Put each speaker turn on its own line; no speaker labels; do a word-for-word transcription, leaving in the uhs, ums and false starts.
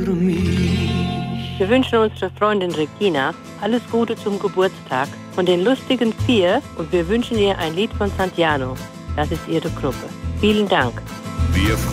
für mich.
Wir wünschen unserer Freundin Regina alles Gute zum Geburtstag von den lustigen Vier und wir wünschen ihr ein Lied von Santiano. Das ist ihre Gruppe. Vielen Dank.
Wir